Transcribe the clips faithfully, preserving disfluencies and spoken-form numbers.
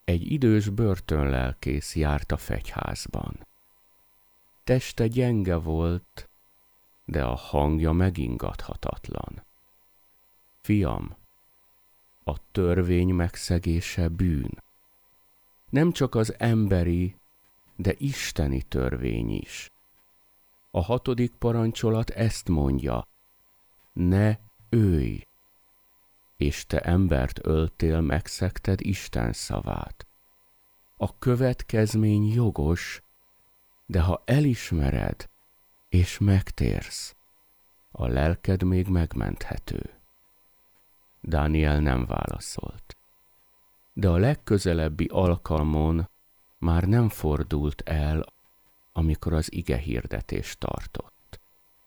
Egy idős börtönlelkész járt a fegyházban. Teste gyenge volt, de a hangja megingathatatlan. Fiam, a törvény megszegése bűn. Nem csak az emberi, de isteni törvény is. A hatodik parancsolat ezt mondja: ne ölj, és te embert öltél, megszegted Isten szavát. A következmény jogos, de ha elismered és megtérsz, a lelked még megmenthető. Dániel nem válaszolt, de a legközelebbi alkalmon már nem fordult el, amikor az ige hirdetést tartott.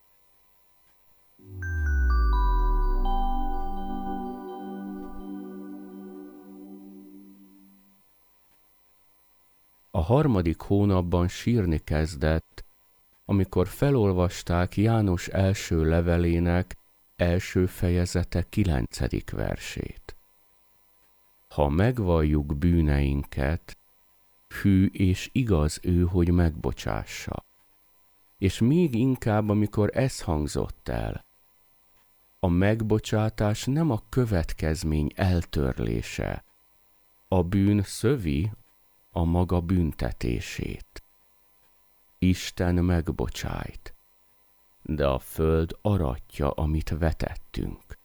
A harmadik hónapban sírni kezdett, amikor felolvasták János első levelének első fejezete kilencedik versét. Ha megvalljuk bűneinket, hű és igaz ő, hogy megbocsássa. És még inkább, amikor ez hangzott el, a megbocsátás nem a következmény eltörlése, a bűn szövi a maga büntetését. Isten megbocsájt, de a föld aratja, amit vetettünk.